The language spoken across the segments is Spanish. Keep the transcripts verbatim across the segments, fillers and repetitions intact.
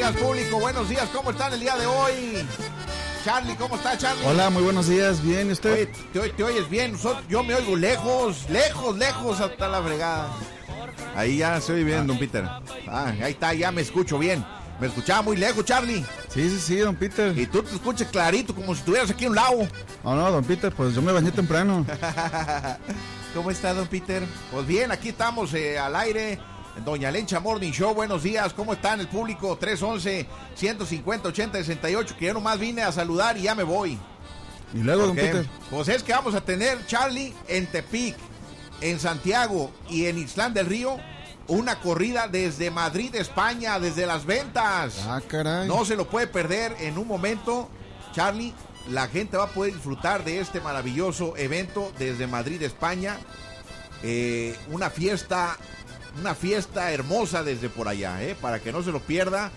días, público, buenos días, ¿cómo están el día de hoy? Charlie, ¿cómo está, Charlie? Hola, muy buenos días, bien, ¿y usted? Oye, te, te oyes bien, yo me oigo lejos, lejos, lejos hasta la fregada. Ahí ya se oye bien, don Peter. Ah, ahí está, ya me escucho bien. Me escuchaba muy lejos, Charlie. Sí, sí, sí, don Peter. Y tú te escuchas clarito, como si estuvieras aquí a un lado. No, no, don Peter, pues yo me bañé temprano. ¿Cómo está, don Peter? Pues bien, aquí estamos eh, al aire. Doña Lencha Morning Show, buenos días, ¿cómo están el público? tres once, ciento cincuenta, ochenta, sesenta y ocho, que yo nomás vine a saludar y ya me voy. Y luego, Okay. don Peter. Pues es que vamos a tener, Charlie, en Tepic, en Santiago y en Ixtlán del Río, una corrida desde Madrid, España, desde Las Ventas. Ah, caray. No se lo puede perder en un momento, Charlie. La gente va a poder disfrutar de este maravilloso evento desde Madrid, España. Eh, una fiesta... Una fiesta hermosa desde por allá, ¿eh? Para que no se lo pierda.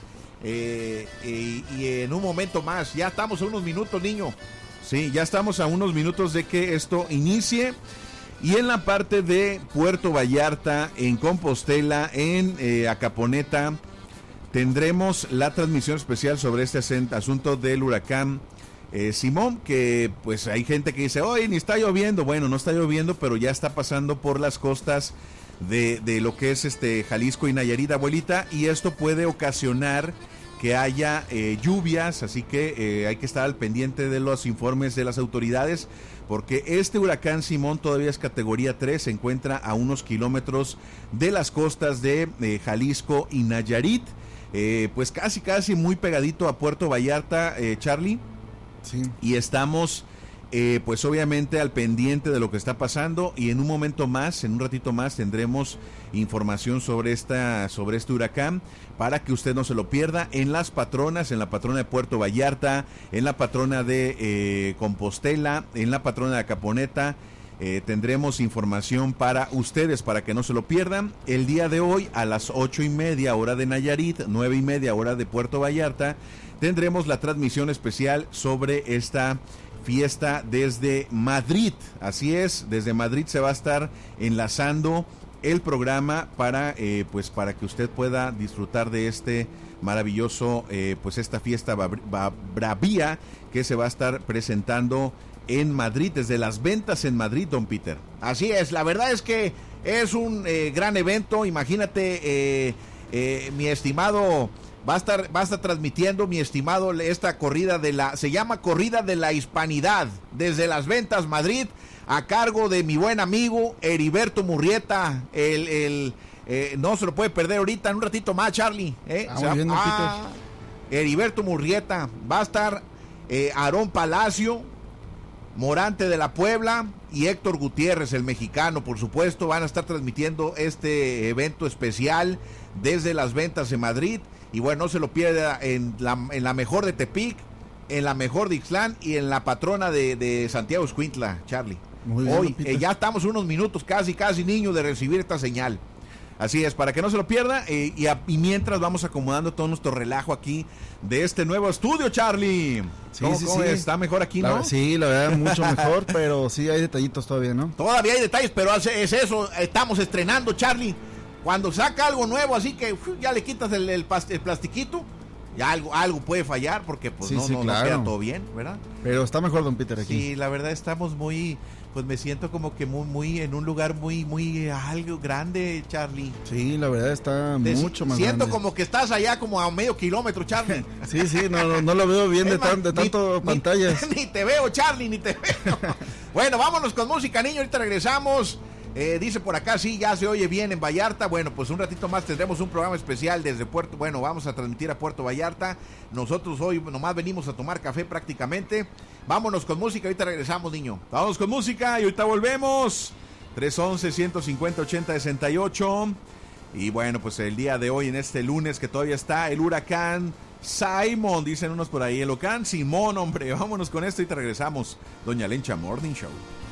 Eh, y, y en un momento más, ya estamos a unos minutos, niño. Sí, ya estamos a unos minutos de que esto inicie. Y en la parte de Puerto Vallarta, en Compostela, en eh, Acaponeta, tendremos la transmisión especial sobre este asunto del huracán eh, Simón, que pues hay gente que dice, oye, ni está lloviendo. Bueno, no está lloviendo, pero ya está pasando por las costas De, de lo que es este Jalisco y Nayarit, abuelita, y esto puede ocasionar que haya eh, lluvias, así que eh, hay que estar al pendiente de los informes de las autoridades, porque este huracán Simón todavía es categoría tres, se encuentra a unos kilómetros de las costas de eh, Jalisco y Nayarit, eh, pues casi casi muy pegadito a Puerto Vallarta, eh, Charlie. Sí. Y estamos Eh, pues obviamente al pendiente de lo que está pasando, y en un momento más, en un ratito más, tendremos información sobre esta, sobre este huracán, para que usted no se lo pierda en las patronas, en la patrona de Puerto Vallarta, en la patrona de eh, Compostela, en la patrona de Acaponeta. Eh, tendremos información para ustedes para que no se lo pierdan. El día de hoy a las ocho y media hora de Nayarit, nueve y media hora de Puerto Vallarta, tendremos la transmisión especial sobre esta fiesta desde Madrid. Así es, desde Madrid se va a estar enlazando el programa para eh, pues para que usted pueda disfrutar de este maravilloso eh, pues esta fiesta bravía que se va a estar presentando en Madrid, desde Las Ventas en Madrid, don Peter. Así es, la verdad es que es un eh, gran evento. Imagínate, eh, eh, mi estimado, va a estar va a estar transmitiendo, mi estimado, esta corrida de la, se llama Corrida de la Hispanidad, desde Las Ventas, Madrid, a cargo de mi buen amigo Heriberto Murrieta. El, el eh, no se lo puede perder ahorita, en un ratito más, Charlie. ¿eh? Ah, muy bien, ah, Heriberto Murrieta, va a estar eh, Aarón Palacio, Morante de la Puebla y Héctor Gutiérrez, el mexicano, por supuesto, van a estar transmitiendo este evento especial desde Las Ventas en Madrid. Y bueno, no se lo pierda en la, en la mejor de Tepic, en la mejor de Ixtlán y en la patrona de, de Santiago Xcuintla, Charlie. Muy bien, Hoy eh, ya estamos unos minutos casi, casi, niño, de recibir esta señal. Así es, para que no se lo pierda, eh, y, a, y mientras vamos acomodando todo nuestro relajo aquí de este nuevo estudio, Charlie. Sí, ¿Cómo, sí, cómo sí. ¿Está mejor aquí, La, no? sí, la verdad, mucho mejor, pero sí hay detallitos todavía, ¿no? Todavía hay detalles, pero es eso, estamos estrenando, Charlie. Cuando saca algo nuevo, así que uf, ya le quitas el, el, el plastiquito, ya algo, algo puede fallar, porque pues Sí, no, sí, no, claro. no queda todo bien, ¿verdad? Pero está mejor, don Peter, aquí. Sí, la verdad estamos muy, pues me siento como que muy, muy en un lugar muy, muy algo grande, Charlie. Sí, la verdad está Te- mucho más Siento grande. como que estás allá como a medio kilómetro, Charlie. Sí, sí, no, no, no lo veo bien de, Es más, tan, de ni- tanto ni- pantallas. Ni te veo, Charlie, ni te veo. Bueno, vámonos con música, niño, ahorita regresamos. Eh, dice por acá, sí, ya se oye bien en Vallarta. Bueno, pues un ratito más tendremos un programa especial desde Puerto, bueno, vamos a transmitir a Puerto Vallarta. Nosotros hoy nomás venimos a tomar café prácticamente. Vámonos con música, ahorita regresamos, niño. Vamos con música y ahorita volvemos. tres once, ciento cincuenta, ochenta, sesenta y ocho. Y bueno, pues el día de hoy, en este lunes que todavía está el huracán Simón, dicen unos por ahí, el huracán Simón, hombre. Vámonos con esto y te regresamos. Doña Lencha Morning Show.